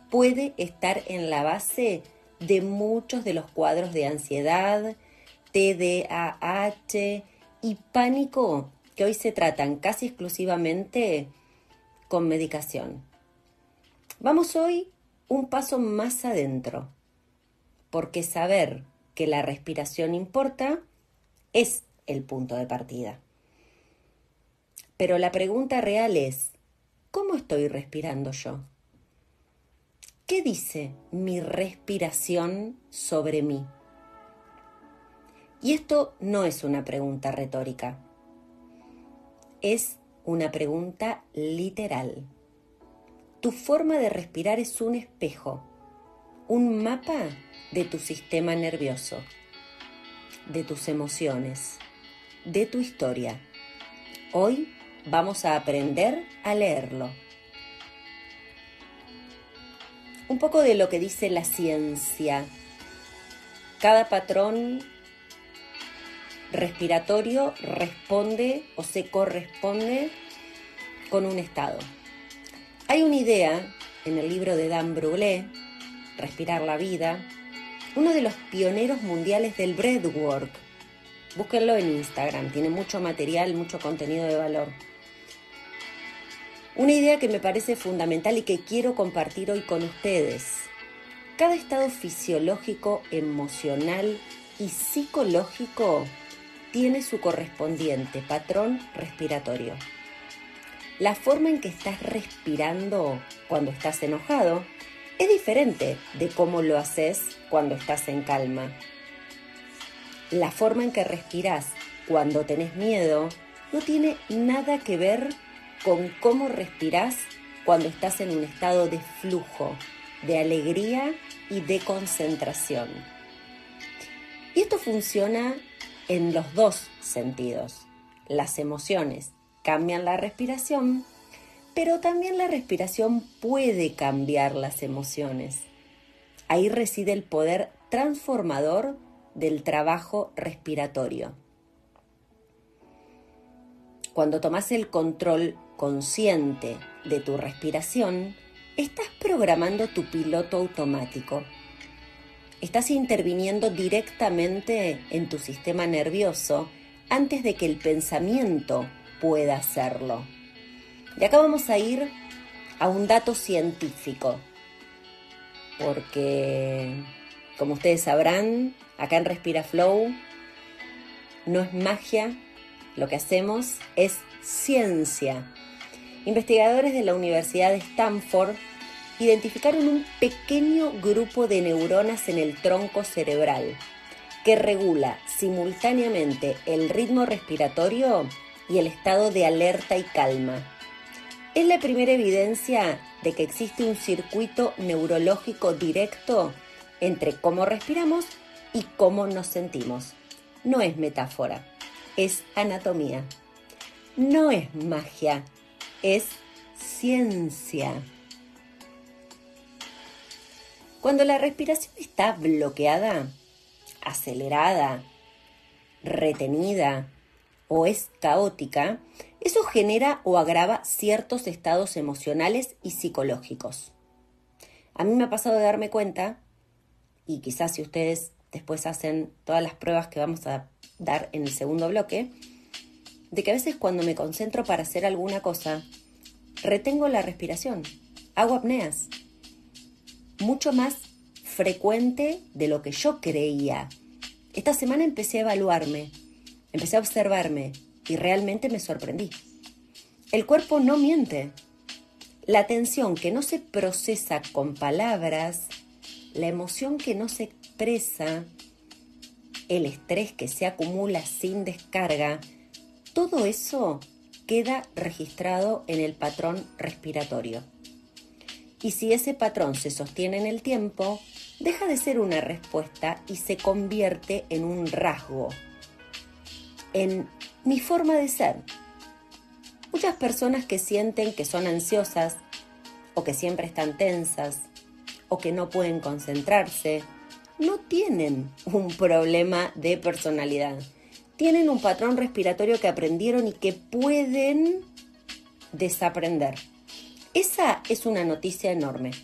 puede estar en la base de muchos de los cuadros de ansiedad, TDAH y pánico que hoy se tratan casi exclusivamente con medicación. Vamos hoy un paso más adentro, porque saber que la respiración importa es el punto de partida. Pero la pregunta real es, ¿cómo estoy respirando yo? ¿Qué dice mi respiración sobre mí? Y esto no es una pregunta retórica, es una pregunta literal. Tu forma de respirar es un espejo, un mapa de tu sistema nervioso, de tus emociones, de tu historia. Hoy vamos a aprender a leerlo. Un poco de lo que dice la ciencia. Cada patrón respiratorio responde o se corresponde con un estado. Hay una idea en el libro de Dan Brulé, Respirar la vida, uno de los pioneros mundiales del breathwork. Búsquenlo en Instagram, tiene mucho material, mucho contenido de valor. Una idea que me parece fundamental y que quiero compartir hoy con ustedes. Cada estado fisiológico, emocional y psicológico tiene su correspondiente patrón respiratorio. La forma en que estás respirando cuando estás enojado es diferente de cómo lo haces cuando estás en calma. La forma en que respirás cuando tenés miedo no tiene nada que ver con cómo respirás cuando estás en un estado de flujo, de alegría y de concentración. Y esto funciona en los dos sentidos. Las emociones cambian la respiración, pero también la respiración puede cambiar las emociones. Ahí reside el poder transformador del trabajo respiratorio. Cuando tomas el control consciente de tu respiración, estás programando tu piloto automático. Estás interviniendo directamente en tu sistema nervioso antes de que el pensamiento pueda hacerlo. Y acá vamos a ir a un dato científico, porque, como ustedes sabrán, acá en Respira Flow no es magia, lo que hacemos es ciencia. Investigadores de la Universidad de Stanford identificaron un pequeño grupo de neuronas en el tronco cerebral que regula simultáneamente el ritmo respiratorio y el estado de alerta y calma. Es la primera evidencia de que existe un circuito neurológico directo entre cómo respiramos y cómo nos sentimos. No es metáfora, es anatomía. No es magia, es ciencia. Cuando la respiración está bloqueada, acelerada, retenida o es caótica, eso genera o agrava ciertos estados emocionales y psicológicos. A mí me ha pasado de darme cuenta, y quizás si ustedes después hacen todas las pruebas que vamos a dar en el segundo bloque, de que a veces cuando me concentro para hacer alguna cosa, retengo la respiración, hago apneas, mucho más frecuente de lo que yo creía. Esta semana empecé a evaluarme, empecé a observarme y realmente me sorprendí. El cuerpo no miente. La tensión que no se procesa con palabras, la emoción que no se expresa, el estrés que se acumula sin descarga, todo eso queda registrado en el patrón respiratorio. Y si ese patrón se sostiene en el tiempo, deja de ser una respuesta y se convierte en un rasgo, en mi forma de ser. Muchas personas que sienten que son ansiosas, o que siempre están tensas, o que no pueden concentrarse, no tienen un problema de personalidad. Tienen un patrón respiratorio que aprendieron y que pueden desaprender. Esa es una noticia enorme.